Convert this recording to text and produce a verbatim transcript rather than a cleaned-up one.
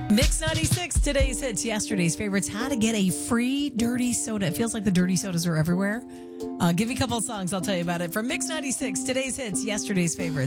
Mix ninety-six, today's hits, yesterday's favorites. How to get a free dirty soda. It feels like the dirty sodas are everywhere. Uh, give me a couple of songs, I'll tell you about it. From Mix ninety-six, today's hits, yesterday's favorites.